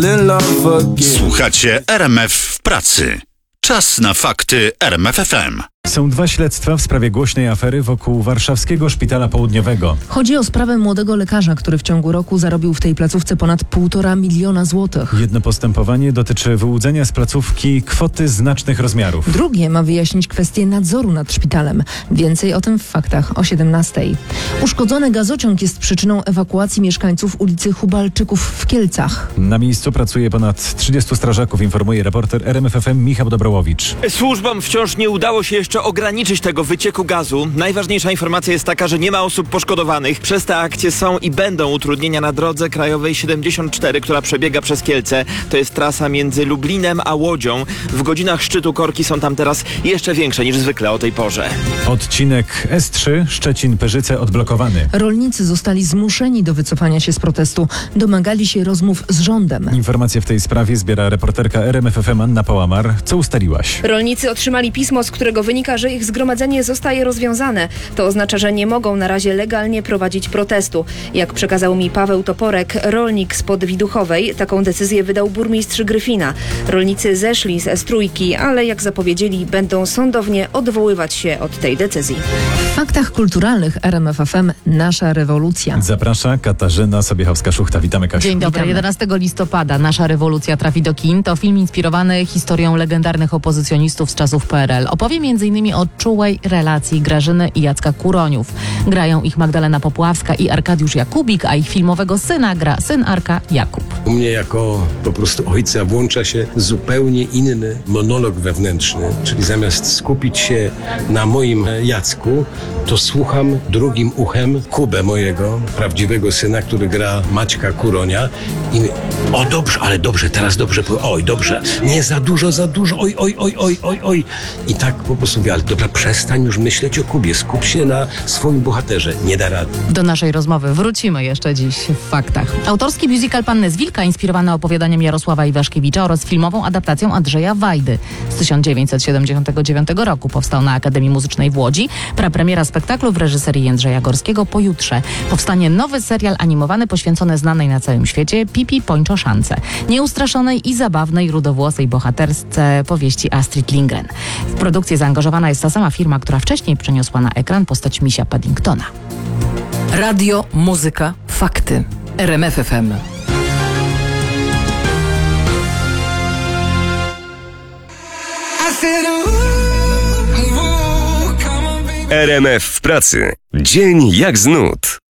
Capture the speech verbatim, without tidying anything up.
in love again. Słuchacie R M F w pracy. Czas na fakty R M F F M. Są dwa śledztwa w sprawie głośnej afery wokół warszawskiego Szpitala Południowego. Chodzi o sprawę młodego lekarza, który w ciągu roku zarobił w tej placówce ponad półtora miliona złotych. Jedno postępowanie dotyczy wyłudzenia z placówki kwoty znacznych rozmiarów. Drugie ma wyjaśnić kwestię nadzoru nad szpitalem. Więcej o tym w faktach o siedemnastej. Uszkodzony gazociąg jest przyczyną ewakuacji mieszkańców ulicy Hubalczyków w Kielcach. Na miejscu pracuje ponad trzydziestu strażaków, informuje reporter R M F F M Michał Dobrołowicz. Służbom wciąż nie udało się jeszcze ograniczyć tego wycieku gazu. Najważniejsza informacja jest taka, że nie ma osób poszkodowanych. Przez te akcje są i będą utrudnienia na drodze krajowej siedemdziesiąt cztery, która przebiega przez Kielce. To jest trasa między Lublinem a Łodzią. W godzinach szczytu korki są tam teraz jeszcze większe niż zwykle o tej porze. Odcinek S trzy Szczecin-Pyrzyce odblokowany. Rolnicy zostali zmuszeni do wycofania się z protestu. Domagali się rozmów z rządem. Informacje w tej sprawie zbiera reporterka R M F F M Anna Pałamar. Co ustaliłaś? Rolnicy otrzymali pismo, z którego wynika, że ich zgromadzenie zostaje rozwiązane. To oznacza, że nie mogą na razie legalnie prowadzić protestu. Jak przekazał mi Paweł Toporek, rolnik spod Widuchowej, taką decyzję wydał burmistrz Gryfina. Rolnicy zeszli z S trzy, ale jak zapowiedzieli, będą sądownie odwoływać się od tej decyzji. W faktach kulturalnych R M F F M Nasza rewolucja. Zaprasza Katarzyna Sobiechowska-Szuchta. Witamy, Kasiu. Dzień dobry. Witamy. jedenastego listopada Nasza rewolucja trafi do kin. To film inspirowany historią legendarnych opozycjonistów z czasów P R L. Opowie między innymi o czułej relacji Grażyny i Jacka Kuroniów. Grają ich Magdalena Popławska i Arkadiusz Jakubik, a ich filmowego syna gra syn Arka, Jakub. U mnie jako po prostu ojca włącza się zupełnie inny monolog wewnętrzny, czyli zamiast skupić się na moim Jacku, to słucham drugim uchem Kubę, mojego prawdziwego syna, który gra Maćka Kuronia i mówię, o dobrze, ale dobrze, teraz dobrze, oj dobrze, nie za dużo, za dużo, oj, oj, oj, oj, oj, oj. I tak po prostu mówię, ale dobra, przestań już myśleć o Kubie, skup się na swoim bohaterze, nie da rady. Do naszej rozmowy wrócimy jeszcze dziś w faktach. Autorski musical Panny z Wilka, inspirowany opowiadaniem Jarosława Iwaszkiewicza oraz filmową adaptacją Andrzeja Wajdy. Z tysiąc dziewięćset siedemdziesiątego dziewiątego roku powstał na Akademii Muzycznej w Łodzi. Prapremiera spektaklu w reżyserii Jędrzeja Gorskiego pojutrze. Powstanie nowy serial animowany poświęcony znanej na całym świecie Pipi Pończoszance. Nieustraszonej i zabawnej rudowłosej bohaterce powieści Astrid Lindgren. W produkcję zaangażowana jest ta sama firma, która wcześniej przeniosła na ekran postać misia Paddingtona. Radio, muzyka, fakty. R M F F M. R M F w pracy. Dzień jak z nut.